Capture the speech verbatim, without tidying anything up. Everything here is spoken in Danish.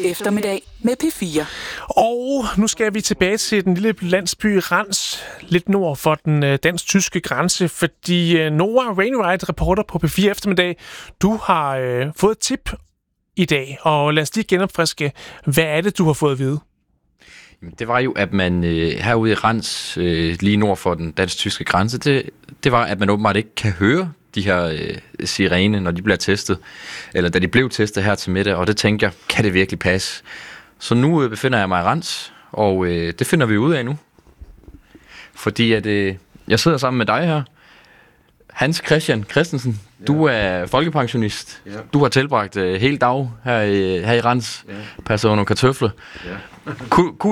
eftermiddag med P fire. Og nu skal vi tilbage til den lille landsby Rans, lidt nord for den dansk-tyske grænse, fordi Noah Wainwright, reporter på P fire eftermiddag, du har øh, fået et tip i dag, og lad os lige genopfriske, hvad er det, du har fået at vide? Det var jo, at man øh, herude i Rans, øh, lige nord for den dansk-tyske grænse, det, det var, at man åbenbart ikke kan høre de her øh, sirene, når de bliver testet, eller da de blev testet her til middag, og det tænker jeg, kan det virkelig passe? Så nu øh, befinder jeg mig i Rans, og øh, det finder vi ud af nu. Fordi at øh, jeg sidder sammen med dig her, Hans Christian Christensen. Ja. Du er folkepensionist. Ja. Du har tilbragt øh, hele dag her i, her i Rans. Ja. Passer under kartøfler. Ja. Ku,